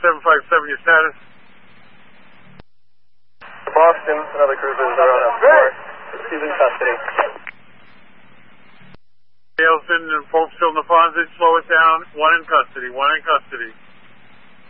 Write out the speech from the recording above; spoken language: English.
757, your status? Boston, another cruiser is on F4. He's in custody. Galeston and folks still in the Fonzie, slow it down. One in custody.